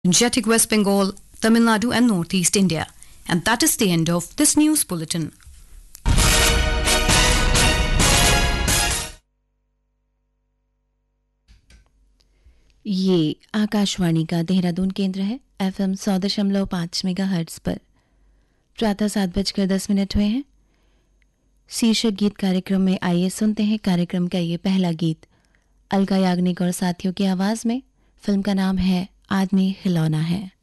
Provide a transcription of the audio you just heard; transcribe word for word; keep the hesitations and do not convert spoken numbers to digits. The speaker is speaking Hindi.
Jetic West Bengal, Tamil Nadu and Northeast India. And that is the end of this news bulletin. ये आकाशवाणी का देहरादून केंद्र है। एफएम सौ दशमलव पाँच मेगा हर्ट्ज पर प्रातः सात बजकर दस मिनट हुए हैं। शीर्षक गीत कार्यक्रम में आइए सुनते हैं कार्यक्रम का ये पहला गीत अलका याग्निक और साथियों की आवाज़ में। फिल्म का नाम है आदमी खिलौना है।